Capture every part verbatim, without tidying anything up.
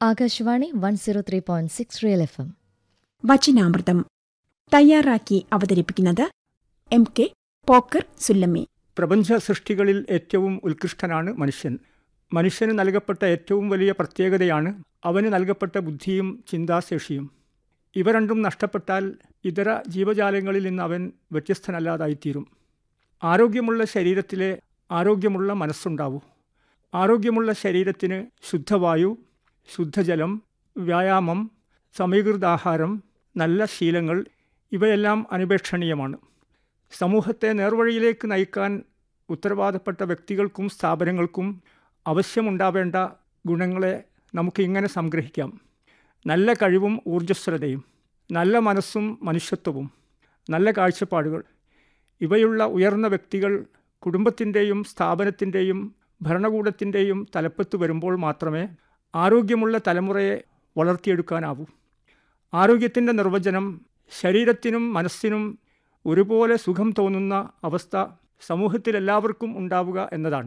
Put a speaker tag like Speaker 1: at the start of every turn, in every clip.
Speaker 1: Akashvani one zero three point six real F M.
Speaker 2: വചനാമൃതം തയ്യാറാക്കി അവതരിപ്പിക്കുന്നത് M K Pokker സുല്ലമ്മി.
Speaker 3: പ്രപഞ്ച സൃഷ്ടികളിൽ ഏറ്റവും ഉത്കൃഷ്ടനാണ് മനുഷ്യൻ. മനുഷ്യന് നൽകപ്പെട്ട ഏറ്റവും വലിയ പ്രത്യേകതയാണ് അവന് നൽകപ്പെട്ട ബുദ്ധിയും ചിന്താശേഷിയും. ഇവ രണ്ടും നഷ്ടപ്പെട്ടാൽ ഇതര ജീവജാലങ്ങളിൽ നിന്ന് അവൻ വ്യത്യസ്തനല്ലാതായിത്തീരും. ആരോഗ്യമുള്ള ശരീരത്തിലെ ആരോഗ്യമുള്ള മനസ്സുണ്ടാവൂ. ആരോഗ്യമുള്ള ശരീരത്തിന് ശുദ്ധവായു, ശുദ്ധജലം, വ്യായാമം, സമീകൃതാഹാരം, നല്ല ശീലങ്ങൾ ഇവയെല്ലാം അനുപേക്ഷണീയമാണ്. സമൂഹത്തെ നേർവഴിയിലേക്ക് നയിക്കാൻ ഉത്തരവാദപ്പെട്ട വ്യക്തികൾക്കും സ്ഥാപനങ്ങൾക്കും ആവശ്യമുണ്ടാവേണ്ട ഗുണങ്ങളെ നമുക്ക് ഇങ്ങനെ സംഗ്രഹിക്കാം. നല്ല കഴിവും ഊർജ്ജസ്വലതയും, നല്ല മനസ്സും മനുഷ്യത്വവും, നല്ല കാഴ്ചപ്പാടുകൾ ഇവയുള്ള ഉയർന്ന വ്യക്തികൾ കുടുംബത്തിൻ്റെയും സ്ഥാപനത്തിൻ്റെയും ഭരണകൂടത്തിൻ്റെയും തലപ്പത്ത് വരുമ്പോൾ മാത്രമേ ആരോഗ്യമുള്ള തലമുറയെ വളർത്തിയെടുക്കാനാവൂ. ആരോഗ്യത്തിൻ്റെ നിർവചനം ശരീരത്തിനും മനസ്സിനും ഒരുപോലെ സുഖം തോന്നുന്ന അവസ്ഥ സമൂഹത്തിലെല്ലാവർക്കും ഉണ്ടാവുക എന്നതാണ്.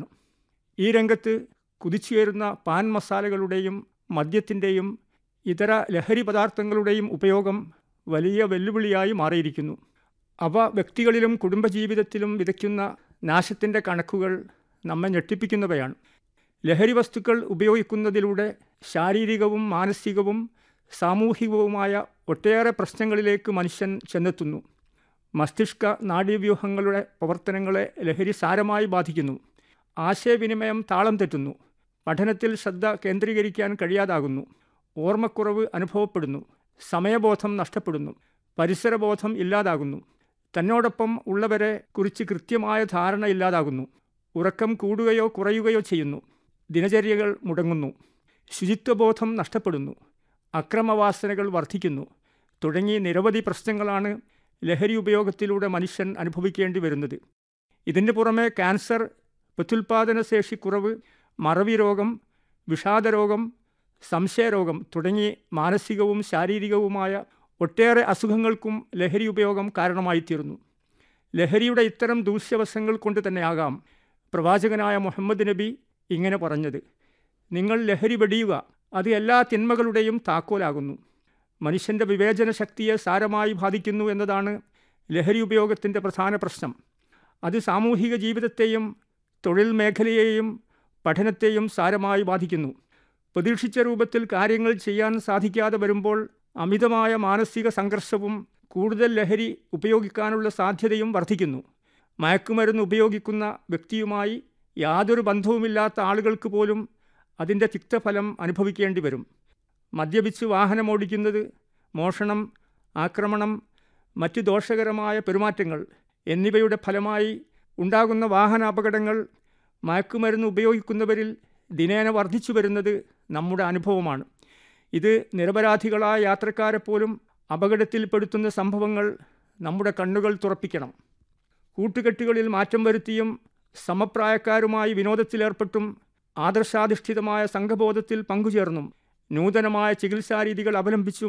Speaker 3: ഈ രംഗത്ത് കുതിച്ചുയരുന്ന പാൻ മസാലകളുടെയും മദ്യത്തിൻ്റെയും ഇതര ലഹരി പദാർത്ഥങ്ങളുടെയും ഉപയോഗം വലിയ വെല്ലുവിളിയായി മാറിയിരിക്കുന്നു. അവ വ്യക്തികളിലും കുടുംബജീവിതത്തിലും വിതയ്ക്കുന്ന നാശത്തിൻ്റെ കണക്കുകൾ നമ്മെ ഞെട്ടിപ്പിക്കുന്നവയാണ്. ലഹരി വസ്തുക്കൾ ഉപയോഗിക്കുന്നതിലൂടെ ശാരീരികവും മാനസികവും സാമൂഹികവുമായ ഒട്ടേറെ പ്രശ്നങ്ങളിലേക്ക് മനുഷ്യൻ ചെന്നെത്തുന്നു. മസ്തിഷ്ക നാഡീവ്യൂഹങ്ങളുടെ പ്രവർത്തനങ്ങളെ ലഹരി സാരമായി ബാധിക്കുന്നു. ആശയവിനിമയം താളം തെറ്റുന്നു. പഠനത്തിൽ ശ്രദ്ധ കേന്ദ്രീകരിക്കാൻ കഴിയാതാകുന്നു. ഓർമ്മക്കുറവ് അനുഭവപ്പെടുന്നു. സമയബോധം നഷ്ടപ്പെടുന്നു. പരിസരബോധം ഇല്ലാതാകുന്നു. തന്നോടൊപ്പം ഉള്ളവരെ കുറിച്ച് കൃത്യമായ ധാരണ ഇല്ലാതാകുന്നു. ഉറക്കം കൂടുകയോ കുറയുകയോ ചെയ്യുന്നു. ദിനചര്യകൾ മുടങ്ങുന്നു. ശുചിത്വബോധം നഷ്ടപ്പെടുന്നു. അക്രമവാസനകൾ വർദ്ധിക്കുന്നു. തുടങ്ങി നിരവധി പ്രശ്നങ്ങളാണ് ലഹരി ഉപയോഗത്തിലൂടെ മനുഷ്യൻ അനുഭവിക്കേണ്ടി വരുന്നത്. ഇതിന് പുറമെ ക്യാൻസർ, പ്രത്യുൽപാദനശേഷിക്കുറവ്, മറവി രോഗം, വിഷാദരോഗം, സംശയരോഗം തുടങ്ങി മാനസികവും ശാരീരികവുമായ ഒട്ടേറെ അസുഖങ്ങൾക്കും ലഹരി ഉപയോഗം കാരണമായിത്തീരുന്നു. ലഹരിയുടെ ഇത്തരം ദൂഷ്യവശങ്ങൾ കൊണ്ട് തന്നെയാകാം പ്രവാചകനായ മുഹമ്മദ് നബി ഇങ്ങനെ പറഞ്ഞത്: നിങ്ങൾ ലഹരി വെടിയുക, അത് എല്ലാ തിന്മകളുടെയും താക്കോലാകുന്നു. മനുഷ്യൻ്റെ വിവേചന ശക്തിയെ സാരമായി ബാധിക്കുന്നു എന്നതാണ് ലഹരി ഉപയോഗത്തിൻ്റെ പ്രധാന പ്രശ്നം. അത് സാമൂഹിക ജീവിതത്തെയും തൊഴിൽ മേഖലയെയും പഠനത്തെയും സാരമായി ബാധിക്കുന്നു. പ്രതീക്ഷിച്ച രൂപത്തിൽ കാര്യങ്ങൾ ചെയ്യാൻ സാധിക്കാതെ വരുമ്പോൾ അമിതമായ മാനസിക സംഘർഷവും കൂടുതൽ ലഹരി ഉപയോഗിക്കാനുള്ള സാധ്യതയും വർദ്ധിക്കുന്നു. മയക്കുമരുന്ന് ഉപയോഗിക്കുന്ന വ്യക്തിയുമായി യാതൊരു ബന്ധവുമില്ലാത്ത ആളുകൾക്ക് പോലും അതിൻ്റെ തിക്തഫലം അനുഭവിക്കേണ്ടി വരും. മദ്യപിച്ച് വാഹനമോടിക്കുന്നത്, മോഷണം, ആക്രമണം, മറ്റ് ദോഷകരമായ പെരുമാറ്റങ്ങൾ എന്നിവയുടെ ഫലമായി ഉണ്ടാകുന്ന വാഹനാപകടങ്ങൾ മയക്കുമരുന്ന് ഉപയോഗിക്കുന്നവരിൽ ദിനേന വർദ്ധിച്ചു വരുന്നത് നമ്മുടെ അനുഭവമാണ്. ഇത് നിരപരാധികളായ യാത്രക്കാരെപ്പോലും അപകടത്തിൽപ്പെടുത്തുന്ന സംഭവങ്ങൾ നമ്മുടെ കണ്ണുകൾ തുറപ്പിക്കണം. കൂട്ടുകെട്ടുകളിൽ മാറ്റം വരുത്തിയും സമപ്രായക്കാരുമായി വിനോദത്തിലേർപ്പെട്ടും ആദർശാധിഷ്ഠിതമായ സംഘബോധത്തിൽ പങ്കുചേർന്നും നൂതനമായ ചികിത്സാരീതികൾ അവലംബിച്ചും